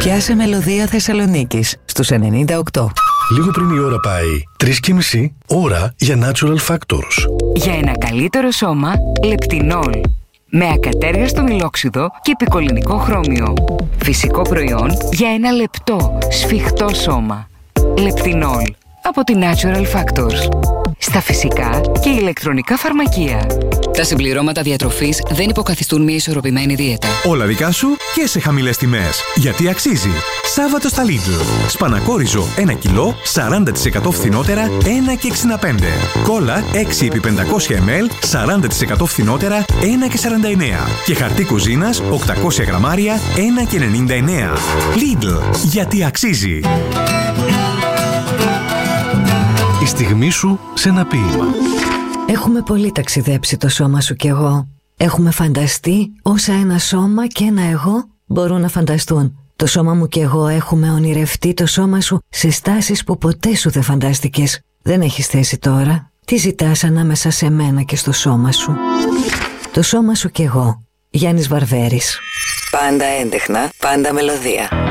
Πιάσε μελωδία Θεσσαλονίκης στους 98. Λίγο πριν η ώρα πάει 3:30, ώρα για Natural Factors. Για ένα καλύτερο σώμα, Λεπτινόλ. Με ακατέργαστο μιλόξιδο και επικολληνικό χρώμιο. Φυσικό προϊόν για ένα λεπτό, σφιχτό σώμα. Λεπτινόλ. Από τη Natural Factors. Στα φυσικά και ηλεκτρονικά φαρμακεία. Τα συμπληρώματα διατροφής δεν υποκαθιστούν μια ισορροπημένη δίαιτα. Όλα δικά σου και σε χαμηλές τιμές. Γιατί αξίζει. Σάββατο στα Lidl. Σπανακόριζο 1 κιλό, 40% φθηνότερα, 1,65. Κόλλα 6x500 ml, 40% φθηνότερα, 1,49. Και χαρτί κουζίνας 800 γραμμάρια, 1,99. Lidl. Γιατί αξίζει. Η στιγμή σου σε ένα ποίημα. Έχουμε πολύ ταξιδέψει το σώμα σου κι εγώ. Έχουμε φανταστεί όσα ένα σώμα και ένα εγώ μπορούν να φανταστούν. Το σώμα μου κι εγώ έχουμε ονειρευτεί το σώμα σου σε στάσεις που ποτέ σου δεν φαντάστηκες. Δεν έχεις θέση τώρα. Τι ζητάς ανάμεσα σε μένα και στο σώμα σου. Το σώμα σου κι εγώ. Γιάννης Βαρβέρης. Πάντα έντεχνα, πάντα μελωδία.